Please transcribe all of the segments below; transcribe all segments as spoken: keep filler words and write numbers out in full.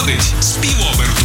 виходить з півоберту.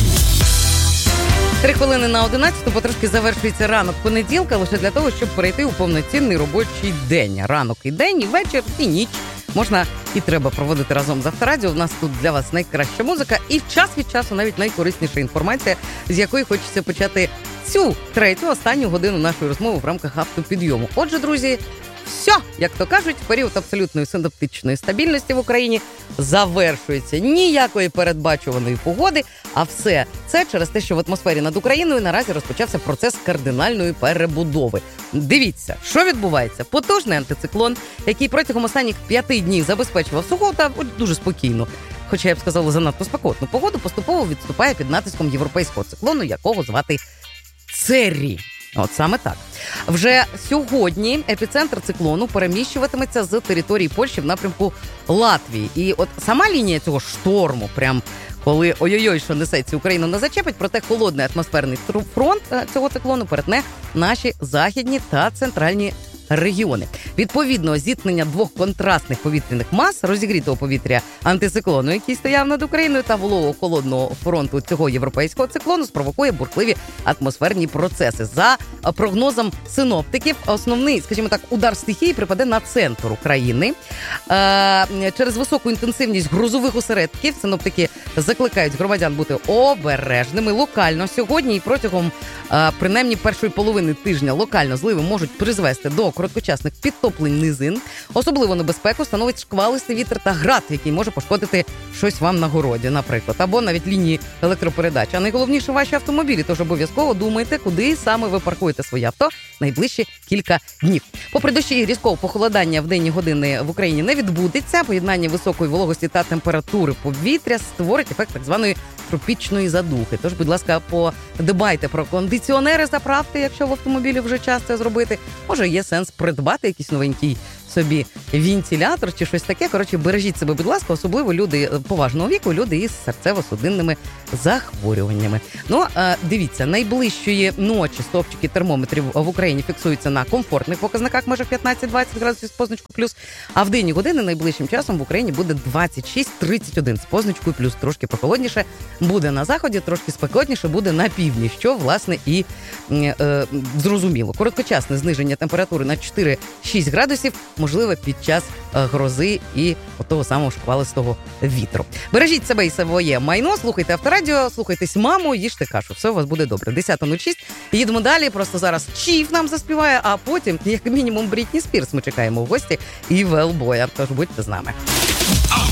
Три хвилини на одинадцяту, потрошки завершується ранок понеділка, лише для того, щоб перейти у повноцінний робочий день. Ранок і день, і вечір, і ніч. Можна і треба проводити разом з Авторадіо. У нас тут для вас найкраща музика і час від часу навіть найкорисніша інформація, з якої хочеться почати цю третю, останню годину нашої розмови в рамках автопідйому. Отже, друзі, все, як то кажуть, період абсолютної синоптичної стабільності в Україні завершується. Ніякої передбачуваної погоди, а все це через те, що в атмосфері над Україною наразі розпочався процес кардинальної перебудови. Дивіться, що відбувається. Потужний антициклон, який протягом останніх п'яти днів забезпечував суху та дуже спокійну, хоча я б сказала занадто спекотну погоду, поступово відступає під натиском європейського циклону, якого звати Церрі. От саме так. Вже сьогодні епіцентр циклону переміщуватиметься з території Польщі в напрямку Латвії. І от сама лінія цього шторму, прям коли ой-ой-ой, що несеться, Україну не зачепить, проте холодний атмосферний фронт цього циклону перетне наші західні та центральні регіони. Відповідно, зіткнення двох контрастних повітряних мас, розігрітого повітря антициклону, який стояв над Україною, та вологого холодного фронту цього європейського циклону, спровокує бурхливі атмосферні процеси. За прогнозом синоптиків, основний, скажімо так, удар стихії припаде на центр України. Е, через високу інтенсивність грозових осередків синоптики закликають громадян бути обережними. Локально сьогодні і протягом е, принаймні першої половини тижня локально зливи можуть призвести до короткочасних підтоплень низин. Особливо небезпеку становить шквалистий вітер та град, який може пошкодити щось вам на городі, наприклад, або навіть лінії електропередач. А найголовніше – ваші автомобілі, тож обов'язково думайте, куди саме ви паркуєте своє авто найближчі кілька днів. Попри дощі і різкого похолодання в денні години в Україні не відбудеться. Поєднання високої вологості та температури повітря створить ефект так званої тропічної задухи. Тож, будь ласка, подбайте про кондиціонери, заправки, якщо в автомобілі вже час це зробити. Може, є сенс придбати якийсь новенький собі вентилятор чи щось таке. Коротше, бережіть себе, будь ласка, особливо люди поважного віку, люди із серцево-судинними захворюваннями. Ну, дивіться, найближчої ночі стовпчики термометрів в Україні фіксуються на комфортних показниках, межах п'ятнадцять-двадцять градусів з позначкою плюс, а в денні години найближчим часом в Україні буде двадцять шість тридцять один з позначкою плюс. Трошки прохолодніше буде на заході, трошки спекотніше буде на півдні, що, власне, і е, зрозуміло. Короткочасне зниження температури на чотири-шість градусів можливе під час грози і того самого шквалистого вітру. Бережіть себе і своє майно, слухайте Авторадіо, слухайтесь маму, їжте кашу. Все у вас буде добре. десята нуль шість. Їдемо далі. Просто зараз Чіф нам заспіває, а потім, як мінімум, Брітні Спірс ми чекаємо в гості і Велбоя. Тож будьте з нами.